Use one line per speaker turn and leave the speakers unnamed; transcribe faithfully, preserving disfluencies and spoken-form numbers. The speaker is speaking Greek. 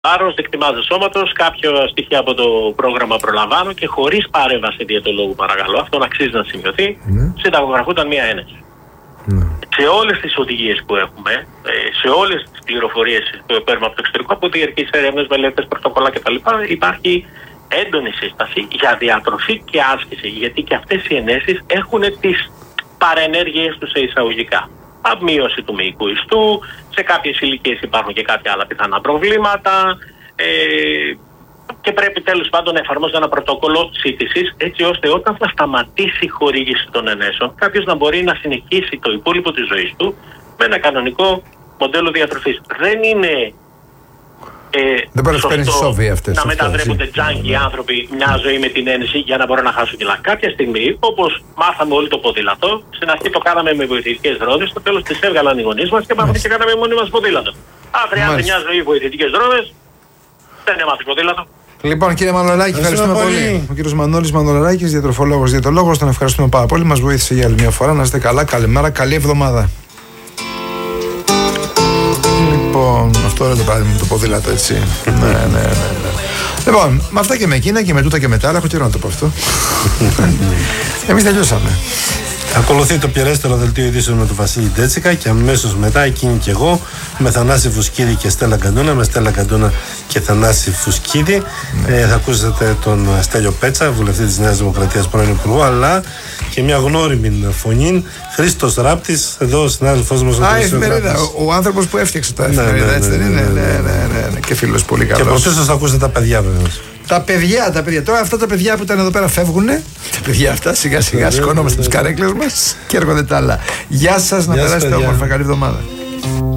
βάρος, δεκτυμάζω σώματος, κάποιο στοιχείο από το πρόγραμμα προλαμβάνω και χωρίς παρέμβαση διαιτολόγου, παρακαλώ, αυτό αξίζει να σημειωθεί, mm. συνταγογραφούνταν μία ένεση. Mm. Σε όλες τις οδηγίες που έχουμε, σε όλες τις πληροφορίες που παίρνουμε από το εξωτερικό, από διαρκείς έρευνες, μελέτες, πρωτοκόλλα κτλ., υπάρχει έντονη σύσταση για διατροφή και άσκηση. Γιατί και αυτές οι ενέσεις έχουν τις παρενέργειες τους σε εισαγωγικά. Μείωση του μυϊκού ιστού, σε κάποιες ηλικίες υπάρχουν και κάποια άλλα πιθανά προβλήματα. Ε, και πρέπει τέλος πάντων να εφαρμόζεται ένα πρωτόκολλο σύντησης, έτσι ώστε όταν θα σταματήσει η χορήγηση των ενέσεων, κάποιος να μπορεί να συνεχίσει το υπόλοιπο της ζωής του με ένα κανονικό μοντέλο διατροφής. Δεν είναι ε,
δεν
σωστό
αυτές,
να μετατρέπονται τζάνκι οι άνθρωποι μια ζωή με την ένεση για να μπορούν να χάσουν κιλά. Κάποια στιγμή, όπως μάθαμε όλοι το ποδήλατο, στην αρχή το κάναμε με βοηθητικές ρόδες, στο τέλος τις έβγαλαν οι γονείς μας και μάθαμε και κάναμε μόνοι μας ποδήλατο. Αν χρειάζεται μια ζωή βοηθητικές ρόδες, δεν έμαθε ποδήλατο.
Λοιπόν, κύριε Μανολαράκη, ευχαριστούμε πολύ. πολύ. Ο κύριος Μανώλης Μανολαράκης, διατροφολόγος, διαιτολόγος, τον ευχαριστούμε πάρα πολύ. Μας βοήθησε για άλλη μια φορά. Να είστε καλά, καλημέρα, καλή εβδομάδα. Λοιπόν, αυτό είναι το παράδειγμα με το ποδήλατο, έτσι. ναι, ναι, ναι, ναι. Λοιπόν, με αυτά και με εκείνα και με τούτα και με τα άλλα, έχω καιρό να το πω αυτό. Εμείς τελειώσαμε.
Ακολουθεί το πιερέστερο δελτίο ειδήσεων με τον Βασίλη Ντέτσικα και αμέσως μετά εκείνη και εγώ με Θανάση Φουσκίδη και Στέλλα Καντούνα, με Στέλλα Καντούνα και Θανάση Φουσκίδη. Ναι. Ε, θα ακούσετε τον Στέλιο Πέτσα, βουλευτή της Νέας Δημοκρατίας, πρώην Υπουργό, αλλά και μια γνώριμη φωνή, Χρήστος Ράπτης, εδώ ο συνάδελφός μας.
Α, εφημερίδα, ο, ο άνθρωπος που έφτιαξε τα εφημερίδα, ναι, ναι, έτσι δεν είναι, ναι, ναι, ναι, ναι, και φίλος πολύ καλός.
Και πρωτίστως θα ακούσετε τα παιδιά βεβαίως.
Τα παιδιά, τα παιδιά. Τώρα αυτά τα παιδιά που ήταν εδώ πέρα φεύγουν. Τα παιδιά αυτά σιγά σιγά σηκωνόμαστε τις καρέκλες μας και έρχονται τα άλλα. Γεια σας, να περάσετε όμορφα, καλή εβδομάδα.